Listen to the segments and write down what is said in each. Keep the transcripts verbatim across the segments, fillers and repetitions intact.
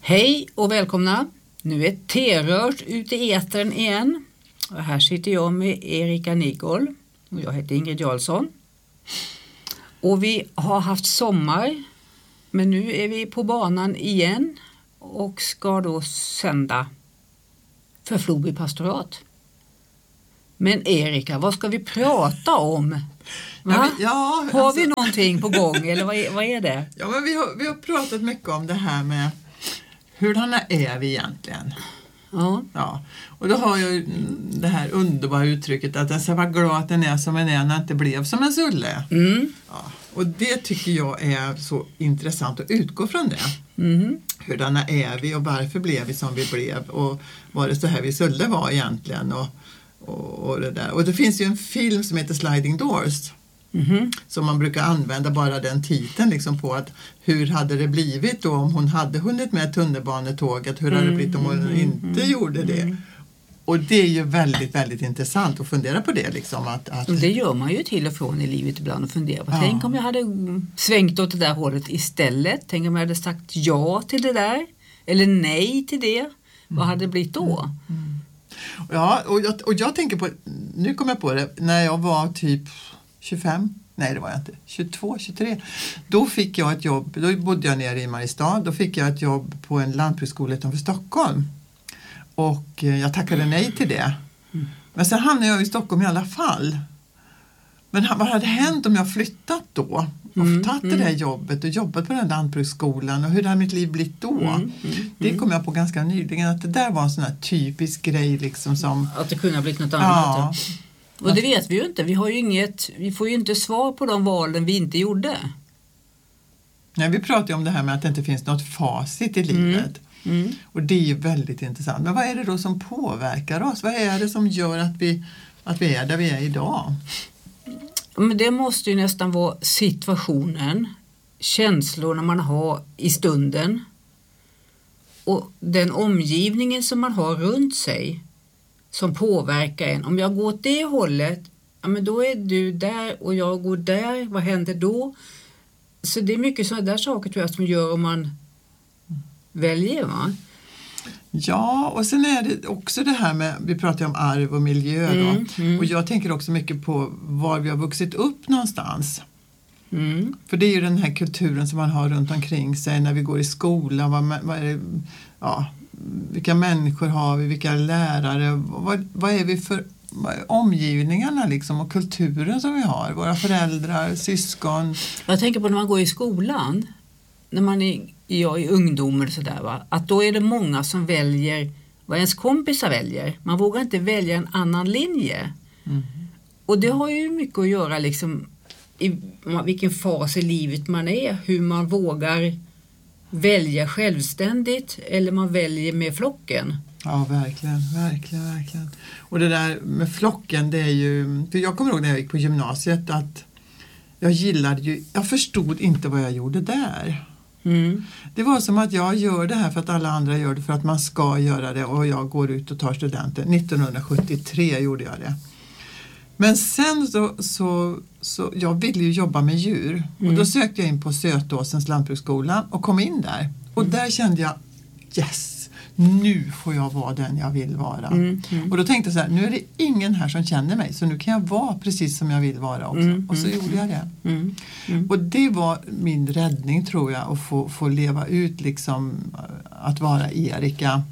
Hej och välkomna. Nu är T-rört ute i etern igen. Och här sitter jag med Erika Nigol och jag heter Ingrid Jarlsson. Och vi har haft sommar, men nu är vi på banan igen och ska då sända för Floby pastorat. Men Erika, vad ska vi prata om? Va? Ja, har alltså, vi någonting på gång eller vad är, vad är det? Ja, men vi har, vi har pratat mycket om det här med hurdana är vi egentligen? Ja. Ja. Och då har jag det här underbara uttrycket att den ska vara glad att den är som en är när den inte blev som en sulle. Mm. Ja. Och det tycker jag är så intressant att utgå från det. Mm. Hurdana är vi och varför blev vi som vi blev och var det så här vi skulle vara egentligen och, och, och det där. Och det finns ju en film som heter Sliding Doors. Mm-hmm. Så man brukar använda bara den titeln liksom på att hur hade det blivit då om hon hade hunnit med tunnelbanetåget, hur hade det blivit om hon mm, inte mm, gjorde det. Mm. Och det är ju väldigt, väldigt intressant att fundera på det liksom. Att, att... Det gör man ju till och från i livet ibland och fundera på. Ja. Tänk om jag hade svängt åt det där hållet istället. Tänk om jag hade sagt ja till det där eller nej till det. Mm. Vad hade det blivit då? Mm. Mm. Ja, och jag, och jag tänker på, nu kommer jag på det, när jag var typ tjugofem, nej det var jag inte, tjugotvå, tjugotre. Då fick jag ett jobb, då bodde jag nere i Mariestad, då fick jag ett jobb på en lantbruksskola utanför Stockholm. Och jag tackade nej till det. Mm. Men sen hamnade jag i Stockholm i alla fall. Men vad hade hänt om jag flyttat då? Och mm, tagit mm. det där jobbet och jobbat på den lantbruksskolan och hur hade mitt liv blivit då? Mm, mm, det kom jag på ganska nyligen att det där var en sån här typisk grej liksom som... Att det kunde ha blivit något annat. Ja. Och det vet vi ju inte. Vi har ju inget, vi får ju inte svar på de valen vi inte gjorde. Nej, vi pratar ju om det här med att det inte finns något facit i livet. Mm. Mm. Och det är ju väldigt intressant. Men vad är det då som påverkar oss? Vad är det som gör att vi, att vi är där vi är idag? Men det måste ju nästan vara situationen, känslorna man har i stunden och den omgivningen som man har runt sig som påverkar en. Om jag går åt det hållet, ja men då är du där och jag går där. Vad händer då? Så det är mycket sådana där saker tror jag som gör om man väljer, va? Ja, och sen är det också det här med, vi pratar om arv och miljö då. Mm, mm. Och jag tänker också mycket på var vi har vuxit upp någonstans. Mm. För det är ju den här kulturen som man har runt omkring sig när vi går i skolan. Vad, vad är det, ja, vilka människor har vi, vilka lärare, vad, vad är vi för vad är omgivningarna liksom och kulturen som vi har, våra föräldrar, syskon. Jag tänker på när man går i skolan, när man är, ja, i ungdom och sådär, va? Att då är det många som väljer vad ens kompisar väljer. Man vågar inte välja en annan linje. Mm. Och det har ju mycket att göra liksom i vilken fas i livet man är, hur man vågar välja självständigt eller man väljer med flocken. Ja, verkligen, verkligen, verkligen. Och det där med flocken, det är ju, för jag kommer ihåg när jag gick på gymnasiet att jag gillade ju, jag förstod inte vad jag gjorde där. Mm. Det var som att jag gör det här för att alla andra gör det för att man ska göra det och jag går ut och tar studenten. nittonhundrasjuttiotre gjorde jag det. Men sen så, så, så jag ville ju jobba med djur. Mm. Och då sökte jag in på Sötåsens lantbruksskola och kom in där. Och mm. där kände jag, yes, nu får jag vara den jag vill vara. Mm. Mm. Och då tänkte jag så här, nu är det ingen här som känner mig. Så nu kan jag vara precis som jag vill vara också. Mm. Och så mm. gjorde jag det. Mm. Mm. Och det var min räddning tror jag. Att få, få leva ut liksom att vara Erika.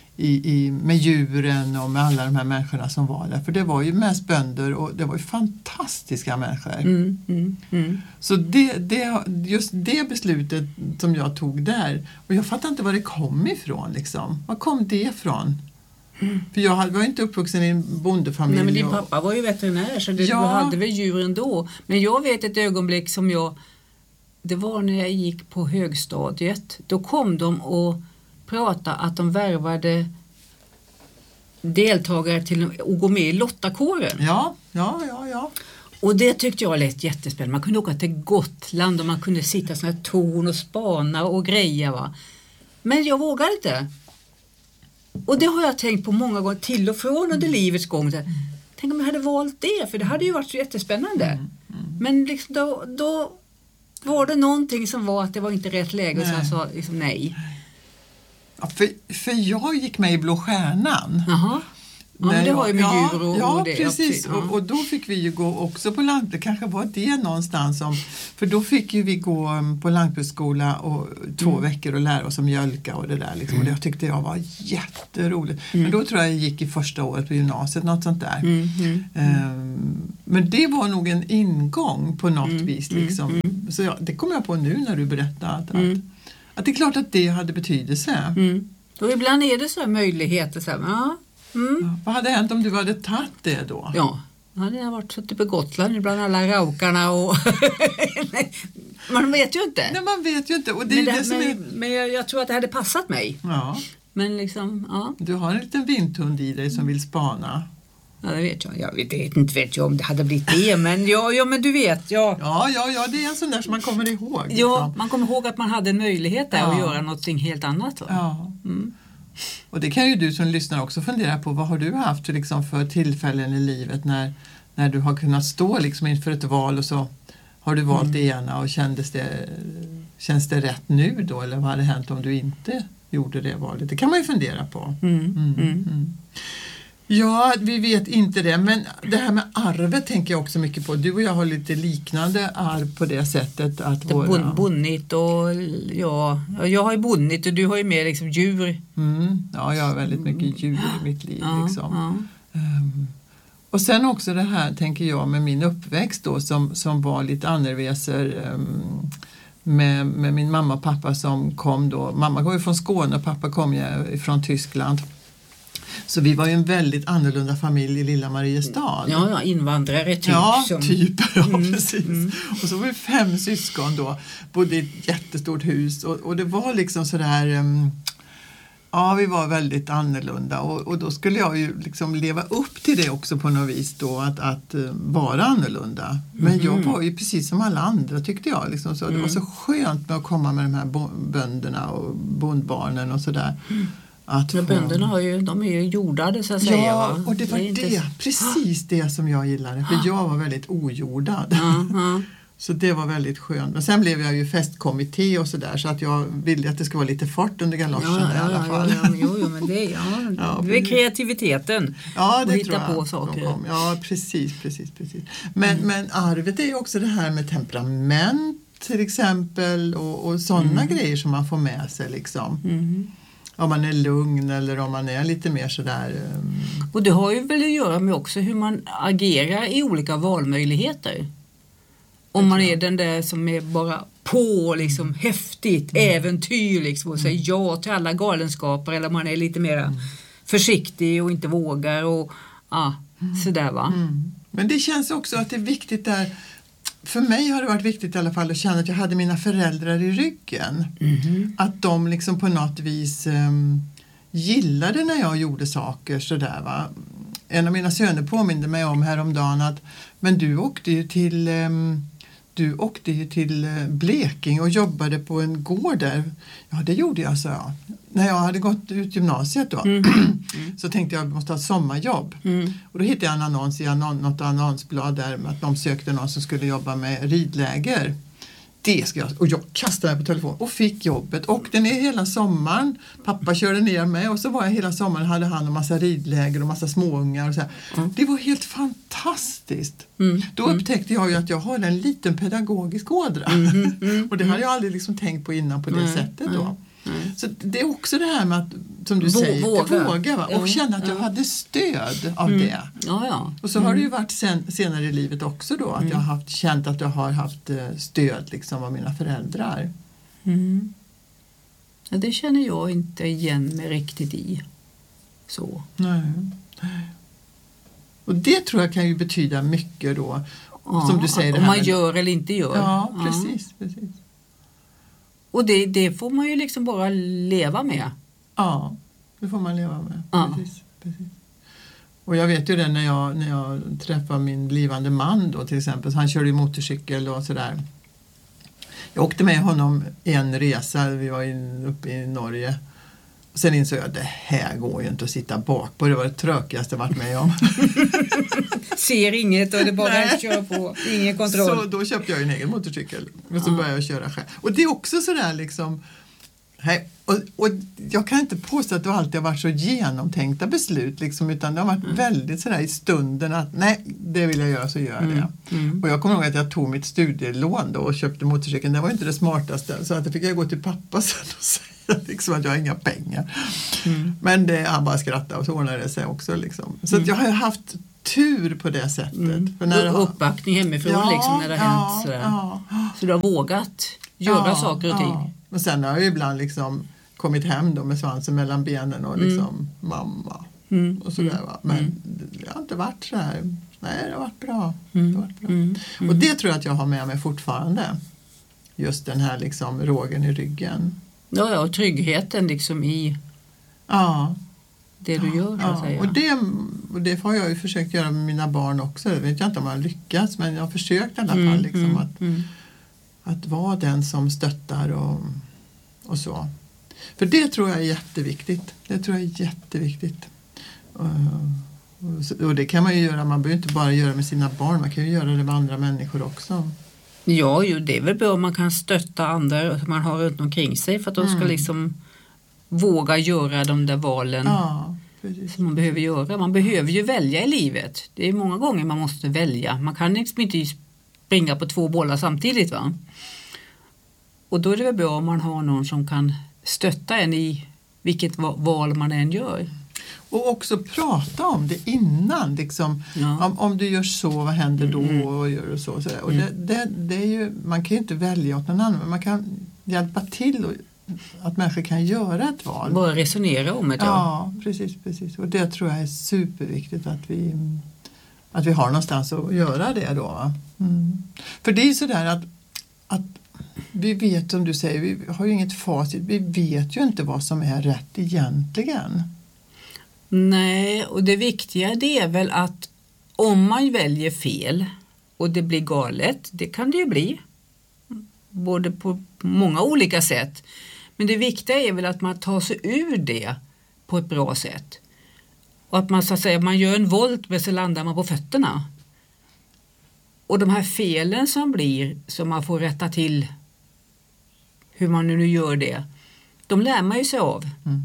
I, i, med djuren och med alla de här människorna som var där. För det var ju mest bönder och det var ju fantastiska människor. Mm, mm, mm. Så det, det, just det beslutet som jag tog där, och jag fattar inte var det kom ifrån liksom. Var kom det ifrån? Mm. För jag var inte uppvuxen i en bondefamilj. Nej, men din pappa var ju veterinär så det, ja. Du hade väl djuren då. Men jag vet ett ögonblick som jag, det var när jag gick på högstadiet. Då kom de och prata att de värvade deltagare till att gå med i lottakåren. Ja, ja, ja, ja. Och det tyckte jag lät jättespännande. Man kunde åka till Gotland och man kunde sitta såna här torn och spana och greja, va. Men jag vågade inte. Och det har jag tänkt på många gånger till och från under livets gång. Tänk om jag hade valt det, för det hade ju varit så jättespännande. Mm, mm. Men liksom då, då var det någonting som var att det var inte rätt läge och så jag sa liksom nej. Ja, för, för jag gick med i Blå Stjärnan. Jaha. Ja, men det har ju med ja, djur och, ja, och det. precis. Ja. Och, och då fick vi ju gå också på lantbruk. Det kanske var det någonstans som, för då fick ju vi gå på lantbruksskola och två mm. veckor och lära oss om mjölka och det där. Liksom. Och det tyckte jag var jätteroligt. Mm. Men då tror jag jag gick i första året på gymnasiet, något sånt där. Mm. Mm. Um, men det var nog en ingång på något mm. vis. Liksom. Mm. Så ja, det kommer jag på nu när du berättade att, mm. att, att det är klart att det hade betydelse. Mm. Och ibland är det så här möjligheter. Så här, ja. Mm. Ja, vad hade hänt om du hade tagit det då? Ja, då hade jag varit suttit på Gotland bland alla raukarna och man vet ju inte. Nej, man vet ju inte. Och det är men, det, det som men, är... men jag, jag tror att det hade passat mig. Ja. Men liksom, ja. Du har en liten vinthund i dig som vill spana. Ja, det vet jag. Jag vet inte vet jag om det hade blivit det, men ja, ja men du vet. Ja. Ja, ja, ja, det är en sån där som man kommer ihåg. Liksom. Ja, man kommer ihåg att man hade en möjlighet där ja. Att göra någonting helt annat. Va? Ja. Mm. Och det kan ju du som lyssnar också fundera på. Vad har du haft liksom, för tillfällen i livet när, när du har kunnat stå liksom, inför ett val och så har du valt mm. det ena och kändes det, känns det rätt nu då? Eller vad hade hänt om du inte gjorde det valet? Det kan man ju fundera på. Mm. Mm. Mm. Mm. Ja, vi vet inte det, men det här med arvet tänker jag också mycket på. Du och jag har lite liknande arv på det sättet att det våra... Bonnit och ja, jag har ju bonnit och du har ju mer liksom djur. Mm, ja, jag har väldigt mycket djur i mitt liv ja, liksom. Ja. Um, och sen också det här tänker jag med min uppväxt då som, som var lite annorveser um, med, med min mamma och pappa som kom då. Mamma kom ju från Skåne och pappa kom ju från Tyskland. Så vi var ju en väldigt annorlunda familj i lilla Mariestad. Ja, ja invandrare typ. Ja, som... typ. Ja, mm, precis. Mm. Och så var vi fem syskon då. Bodde i ett jättestort hus. Och, och det var liksom sådär... Um, ja, vi var väldigt annorlunda. Och, och då skulle jag ju liksom leva upp till det också på något vis då. Att, att uh, vara annorlunda. Men mm. jag var ju precis som alla andra tyckte jag. Liksom, så. Mm. Det var så skönt med att komma med de här bönderna och bondbarnen och sådär. Mm. Att få... Bönderna har ju, de är ju jordade så att ja, säga. Ja, och det var det, det precis det som jag gillade. För jag var väldigt ojordad. Uh-huh. Så det var väldigt skönt. Men sen blev jag ju festkommitté och sådär. Så att jag ville att det skulle vara lite fart under galoschen ja, ja, i alla fall. Ja, ja, jo, jo, men det, ja, ja, det är kreativiteten. Ja, det hitta tror jag. På saker. Ja, precis, precis, precis. Men, mm. men arvet är ju också det här med temperament till exempel. Och, och sådana mm. grejer som man får med sig liksom. Mm. Om man är lugn eller om man är lite mer sådär... Um... Och det har ju väl att göra med också hur man agerar i olika valmöjligheter. Om man är den där som är bara på liksom häftigt, mm. äventyr liksom och säger ja till alla galenskaper eller man är lite mer mm. försiktig och inte vågar och ja, mm. sådär va. Mm. Men det känns också att det är viktigt där... För mig har det varit viktigt i alla fall att känna att jag hade mina föräldrar i ryggen. Mm. Att de liksom på något vis um, gillade när jag gjorde saker sådär va. En av mina söner påminde mig om häromdagen att men du åkte ju till um, du åkte ju till Blekinge och jobbade på en gård där. Ja, det gjorde jag, så jag. När jag hade gått ut gymnasiet då mm. Mm. så tänkte jag att jag måste ha ett sommarjobb. Mm. Och då hittade jag en annons i annon, något annonsblad där att de sökte någon som skulle jobba med ridläger. Det ska jag, och jag kastade mig på telefon och fick jobbet. Och den är hela sommaren. Pappa körde ner mig och så var jag hela sommaren och hade hand om massa ridläger och massa småungar. Och så här. Mm. Det var helt fantastiskt. Mm. Då upptäckte jag ju att jag har en liten pedagogisk ådra. Mm. Mm. Och det hade jag aldrig liksom tänkt på innan på det mm. sättet då. Mm. Så det är också det här med att, som du säger, våga, våga va? Och ja, känna att jag ja. hade stöd av mm. det. Ja, ja. Och så mm. har det ju varit sen, senare i livet också då, att mm. jag har haft, känt att jag har haft stöd liksom av mina föräldrar. Mm. Ja, det känner jag inte igen mig riktigt i. Så. Nej. Och det tror jag kan ju betyda mycket då, ja, som du säger. Om man med, gör eller inte gör. Ja, precis, ja. precis. Och det, det får man ju liksom bara leva med. Ja, det får man leva med. Ja. Precis, precis. Och jag vet ju det när jag, när jag träffade min blivande man då till exempel. Så han körde ju motorcykel och sådär. Jag åkte med honom en resa, vi var in, uppe i Norge. Och sen insåg jag att det här går ju inte att sitta bak på. Det var det tråkigaste jag varit med om. Ser inget och det bara kör på. Ingen kontroll. Så då köpte jag en egen motorcykel. Och så ja. började jag köra själv. Och det är också sådär liksom... Nej, och, och jag kan inte påstå att det alltid har varit så genomtänkta beslut liksom, utan det har varit mm. väldigt sådär i stunden att nej, det vill jag göra så gör jag mm. det. Mm. Och jag kommer ihåg att jag tog mitt studielån då och köpte motorcykeln. Det var inte det smartaste, så att det fick jag gå till pappa sen och säga liksom, att jag har inga pengar. Mm. Men det, han bara skrattade och så ordnade det sig också. Liksom. Så mm. att jag har haft tur på det sättet. Mm. För när det har... Uppbackning hemifrån ja, liksom, när det har ja, hänt sådär. Ja. Så du har vågat göra ja, saker och ting. Ja. Och sen har jag ibland liksom kommit hem då med svansen mellan benen och liksom mm. mamma mm. och sådär va. Men mm. det har inte varit så här. Nej, det har varit bra. Mm. Det har varit bra. Mm. Mm. Och det tror jag att jag har med mig fortfarande. Just den här liksom rågen i ryggen. Ja, ja, och tryggheten liksom i ja. det du gör så ja. att säga. Och det, och det har jag ju försökt göra med mina barn också. Jag vet inte om jag har lyckats, men jag har försökt i alla fall mm. liksom mm. att, mm. att vara den som stöttar och, och så. För det tror jag är jätteviktigt. Det tror jag är jätteviktigt. Och, och det kan man ju göra, man behöver inte bara göra med sina barn, man kan ju göra det med andra människor också. Ja, ju, det är väl bra om man kan stötta andra man har runt omkring sig för att de ska mm. liksom våga göra de där valen ja, som man behöver göra. Man behöver ju välja i livet. Det är många gånger man måste välja. Man kan liksom inte springa på två bollar samtidigt va? Och då är det väl bra om man har någon som kan stötta en i vilket val man än gör. Och också prata om det innan. Liksom, ja. om, om du gör så, vad händer då? Mm. Och gör du så. så och mm. det, det, det är ju, man kan ju inte välja åt någon annan. Men man kan hjälpa till och, att människor kan göra ett val. Bara resonera om det. Ja, ja precis, precis. Och det tror jag är superviktigt att vi, att vi har någonstans att göra det då. Mm. För det är ju sådär att, att vi vet, som du säger, vi har ju inget facit. Vi vet ju inte vad som är rätt egentligen. Nej, och det viktiga det är väl att om man väljer fel och det blir galet, det kan det ju bli. Både på många olika sätt. Men det viktiga är väl att man tar sig ur det på ett bra sätt. Och att man så att säga, man gör en volt men så landar man på fötterna. Och de här felen som blir, som man får rätta till hur man nu gör det, de lär man ju sig av. Mm.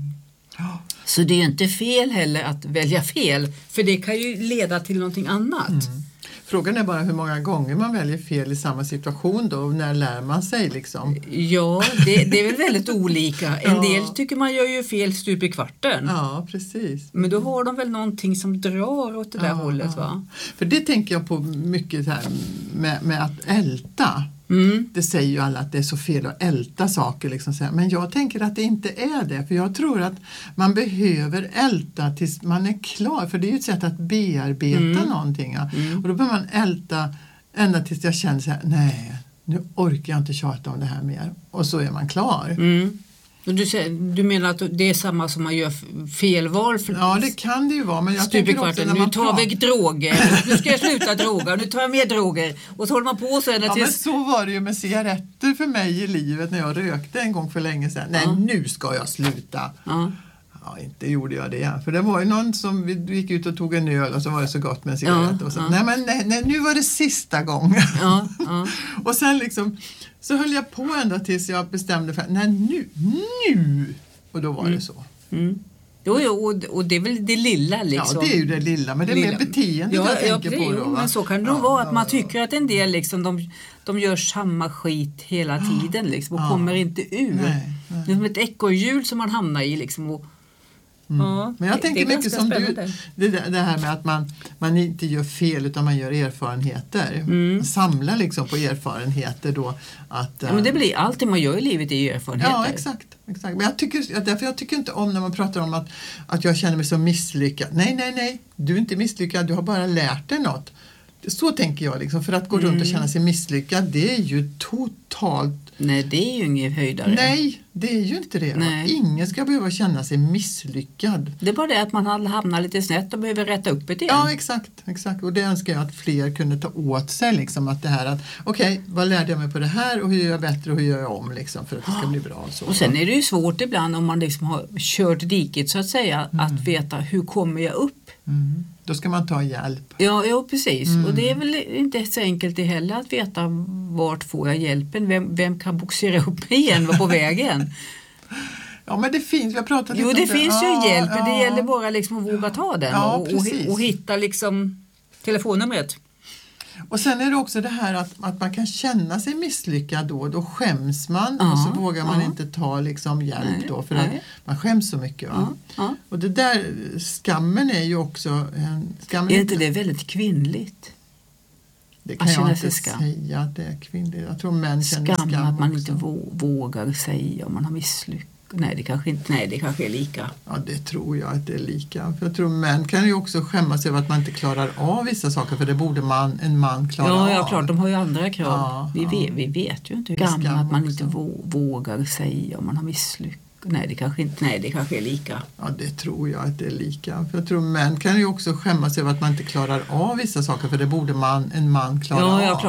Så det är inte fel heller att välja fel, för det kan ju leda till någonting annat. Mm. Frågan är bara hur många gånger man väljer fel i samma situation då, och när lär man sig liksom? Ja, det, det är väl väldigt olika. En ja. del tycker man gör ju fel stup i kvarten. Ja, precis. Men då har de väl någonting som drar åt det där ja, hållet ja. va? För det tänker jag på mycket här med, med att älta. Mm. Det säger ju alla att det är så fel att älta saker. Liksom. Men jag tänker att det inte är det. För jag tror att man behöver älta tills man är klar. För det är ju ett sätt att bearbeta mm. någonting. Ja. Mm. Och då behöver man älta ända tills jag känner så här, nej, nu orkar jag inte tjata om det här mer. Och så är man klar. Mm. Och du, säger, du menar att det är samma som man gör felval? För ja, det kan det ju vara. Men jag tänker också när man nu tar vi droger. Nu ska jag sluta droga. Nu tar jag mer droger. Och så håller man på sen. Ja, tills... men så var det ju med cigaretter för mig i livet när jag rökte en gång för länge sedan. Nej, ja. nu ska jag sluta. Ja. Ja, inte gjorde jag det. För det var ju någon som vi gick ut och tog en öl och så var det så gott med en cigarett. Ja, och så, ja. nej, men nej, nej, nu var det sista gången. Ja, ja. Och sen liksom, så höll jag på ända tills jag bestämde för, nej nu, nu. Och då var mm. det så. Mm. Jo, jo, och, och det är väl det lilla liksom. Ja, det är ju det lilla, men det är lilla. Mer beteende ja, jag ja, tänker det, på då. Jo, men så kan det ja, nog vara att man ja, tycker att en del liksom, de, de gör samma skit hela tiden liksom, och ja. kommer inte ur. Nej, nej. Det är som ett ekorrhjul som man hamnar i liksom, och Mm. Ja, men jag tänker mycket som spännande. du, det, det här med att man, man inte gör fel utan man gör erfarenheter. Mm. Man samlar liksom på erfarenheter då. Att, ja, men det blir alltid man gör i livet är erfarenheter. Ja, exakt. exakt. Men jag tycker, därför jag tycker inte om när man pratar om att, att jag känner mig så misslyckad. Nej, nej, nej. Du är inte misslyckad, du har bara lärt dig något. Så tänker jag liksom, för att gå mm. runt och känna sig misslyckad, det är ju totalt... Nej, det är ju ingen höjdare. Nej, det är ju inte det. Nej. Ingen ska behöva känna sig misslyckad. Det är bara det att man hamnar lite snett och behöver rätta upp det igen. Ja, exakt, exakt. Och det önskar jag att fler kunde ta åt sig liksom, att det här att, okej, okay, vad lärde jag mig på det här och hur gör jag bättre och hur gör jag om liksom, för att det ska bli bra. Så. Och sen är det ju svårt ibland om man liksom har kört diket så att säga, mm. att veta hur kommer jag upp. Mm. Då ska man ta hjälp. Ja, ja precis. Mm. Och det är väl inte så enkelt det heller att veta vart får jag hjälpen. Vem, vem kan boxera upp mig igen på vägen? Ja, men det finns, vi har pratat Jo, lite det om finns det. ju Ja, hjälp, ja. det gäller bara liksom att våga ta den Ja, och, och, precis. och hitta liksom telefonnumret. Och sen är det också det här att, att man kan känna sig misslyckad då, då skäms man Ja, och så vågar man ja. inte ta liksom hjälp Nej, då för nej. att man skäms så mycket. Va? Ja, ja. Och det där, skammen är ju också en... Skammen Är inte det väldigt kvinnligt? Det kan att jag känna inte sig skam? säga att det är kvinnligt. Jag tror män känner Skam, skam att man också. inte vå- vågar säga om man har misslyckats. Nej, det kanske inte, nej, det kanske är lika. Ja, det tror jag att det är lika. För jag tror män kan ju också skämmas över att man inte klarar av vissa saker, för det borde man, en man klara Ja, av. ja, klart, de har ju andra krav. Ja, vi, ja. vet, vi vet ju inte. Skam Skam, att man också. inte vå- vågar säga om man har misslyckats. Nej, det kanske inte, nej, det kanske är lika. Ja, det tror jag att det är lika. För jag tror män kan ju också skämmas över att man inte klarar av vissa saker, för det borde man, en man klara Ja, ja, av. klart.